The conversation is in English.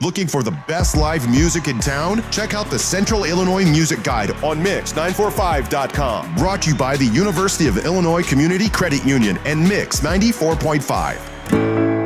Looking for the best live music in town? Check out the Central Illinois Music Guide on Mix945.com. Brought to you by the University of Illinois Community Credit Union and Mix 94.5.